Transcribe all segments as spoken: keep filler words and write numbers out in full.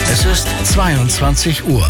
Es ist zweiundzwanzig Uhr.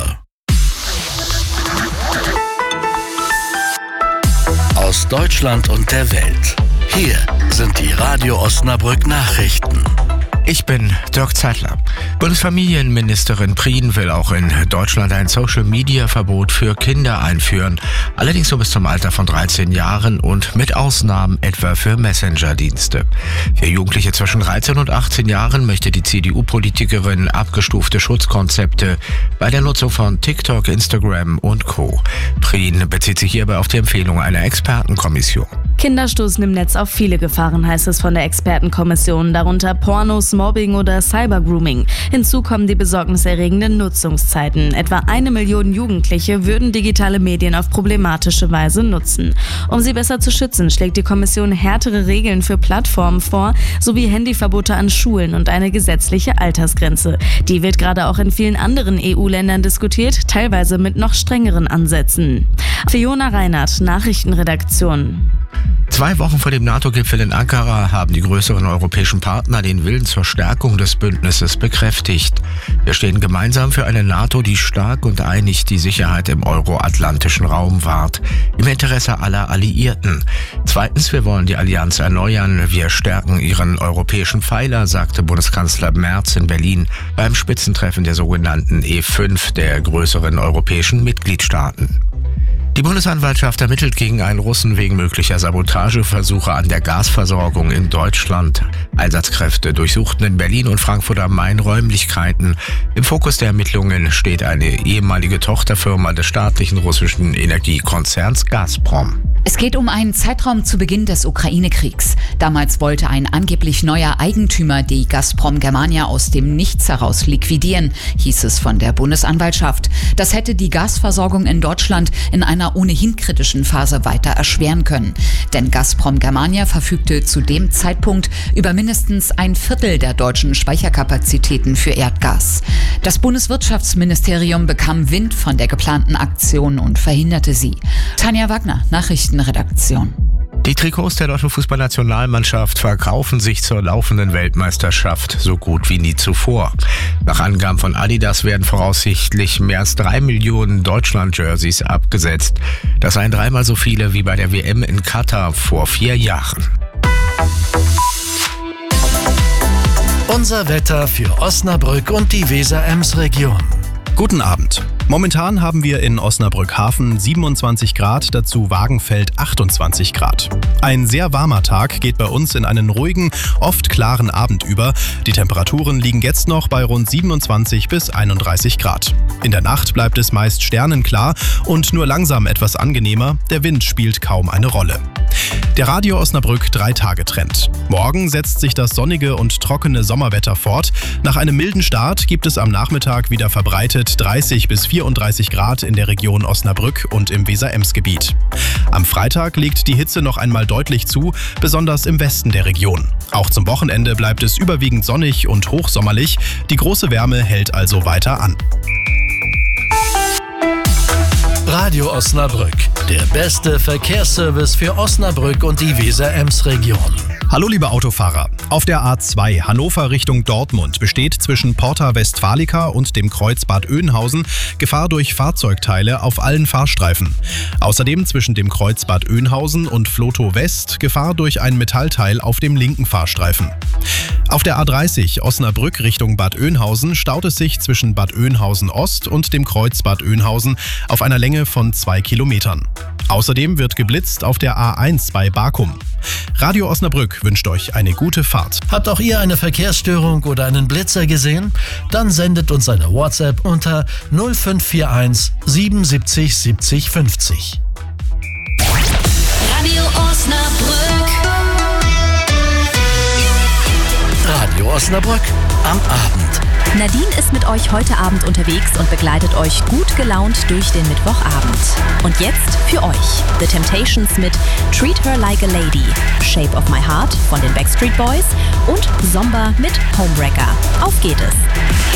Aus Deutschland und der Welt. Hier sind die Radio Osnabrück Nachrichten. Ich bin Dirk Zeitler. Bundesfamilienministerin Prien will auch in Deutschland ein Social-Media-Verbot für Kinder einführen. Allerdings nur bis zum Alter von dreizehn Jahren und mit Ausnahmen etwa für Messenger-Dienste. Für Jugendliche zwischen dreizehn und achtzehn Jahren möchte die C D U-Politikerin abgestufte Schutzkonzepte bei der Nutzung von TikTok, Instagram und Co. Prien bezieht sich hierbei auf die Empfehlung einer Expertenkommission. Kinder stoßen im Netz auf viele Gefahren, heißt es von der Expertenkommission, darunter Pornos, Mobbing oder Cybergrooming. Hinzu kommen die besorgniserregenden Nutzungszeiten. Etwa eine Million Jugendliche würden digitale Medien auf problematische Weise nutzen. Um sie besser zu schützen, schlägt die Kommission härtere Regeln für Plattformen vor, sowie Handyverbote an Schulen und eine gesetzliche Altersgrenze. Die wird gerade auch in vielen anderen E U-Ländern diskutiert, teilweise mit noch strengeren Ansätzen. Fiona Reinhardt, Nachrichtenredaktion. Zwei Wochen vor dem NATO-Gipfel in Ankara haben die größeren europäischen Partner den Willen zur Stärkung des Bündnisses bekräftigt. Wir stehen gemeinsam für eine NATO, die stark und einig die Sicherheit im euroatlantischen Raum wahrt, im Interesse aller Alliierten. Zweitens, wir wollen die Allianz erneuern. Wir stärken ihren europäischen Pfeiler, sagte Bundeskanzler Merz in Berlin beim Spitzentreffen der sogenannten E fünf der größeren europäischen Mitgliedstaaten. Die Bundesanwaltschaft ermittelt gegen einen Russen wegen möglicher Sabotageversuche an der Gasversorgung in Deutschland. Einsatzkräfte durchsuchten in Berlin und Frankfurt am Main Räumlichkeiten. Im Fokus der Ermittlungen steht eine ehemalige Tochterfirma des staatlichen russischen Energiekonzerns Gazprom. Es geht um einen Zeitraum zu Beginn des Ukraine-Kriegs. Damals wollte ein angeblich neuer Eigentümer die Gazprom Germania aus dem Nichts heraus liquidieren, hieß es von der Bundesanwaltschaft. Das hätte die Gasversorgung in Deutschland in einer ohnehin kritischen Phase weiter erschweren können. Denn Gazprom Germania verfügte zu dem Zeitpunkt über mindestens ein Viertel der deutschen Speicherkapazitäten für Erdgas. Das Bundeswirtschaftsministerium bekam Wind von der geplanten Aktion und verhinderte sie. Tanja Wagner, Nachrichtenredaktion. Die Trikots der deutschen Fußballnationalmannschaft verkaufen sich zur laufenden Weltmeisterschaft so gut wie nie zuvor. Nach Angaben von Adidas werden voraussichtlich mehr als drei Millionen Deutschland-Jerseys abgesetzt. Das seien dreimal so viele wie bei der W M in Katar vor vier Jahren. Unser Wetter für Osnabrück und die Weser-Ems-Region. Guten Abend. Momentan haben wir in Osnabrück-Hafen siebenundzwanzig Grad, dazu Wagenfeld achtundzwanzig Grad. Ein sehr warmer Tag geht bei uns in einen ruhigen, oft klaren Abend über. Die Temperaturen liegen jetzt noch bei rund siebenundzwanzig bis einunddreißig Grad. In der Nacht bleibt es meist sternenklar und nur langsam etwas angenehmer. Der Wind spielt kaum eine Rolle. Der Radio Osnabrück drei-Tage-Trend. Morgen setzt sich das sonnige und trockene Sommerwetter fort. Nach einem milden Start gibt es am Nachmittag wieder verbreitet dreißig bis vierunddreißig Grad in der Region Osnabrück und im Weser-Ems-Gebiet. Am Freitag legt die Hitze noch einmal deutlich zu, besonders im Westen der Region. Auch zum Wochenende bleibt es überwiegend sonnig und hochsommerlich. Die große Wärme hält also weiter an. Radio Osnabrück, der beste Verkehrsservice für Osnabrück und die Weser-Ems-Region. Hallo liebe Autofahrer. Auf der A zwei Hannover Richtung Dortmund besteht zwischen Porta Westfalica und dem Kreuz Bad Oeynhausen Gefahr durch Fahrzeugteile auf allen Fahrstreifen. Außerdem zwischen dem Kreuz Bad Oeynhausen und Flotow West Gefahr durch ein Metallteil auf dem linken Fahrstreifen. Auf der A dreißig Osnabrück Richtung Bad Oeynhausen staut es sich zwischen Bad Oeynhausen Ost und dem Kreuz Bad Oeynhausen auf einer Länge von zwei Kilometern. Außerdem wird geblitzt auf der A eins bei Bakum. Radio Osnabrück wünscht euch eine gute Fahrt. Habt auch ihr eine Verkehrsstörung oder einen Blitzer gesehen? Dann sendet uns eine WhatsApp unter null fünf vier eins siebenundsiebzig siebzig fünfzig. Radio Osnabrück. Radio Osnabrück am Abend. Nadine ist mit euch heute Abend unterwegs und begleitet euch gut gelaunt durch den Mittwochabend. Und jetzt für euch The Temptations mit Treat Her Like a Lady, Shape of My Heart von den Backstreet Boys und Zomba mit Homewrecker. Auf geht es!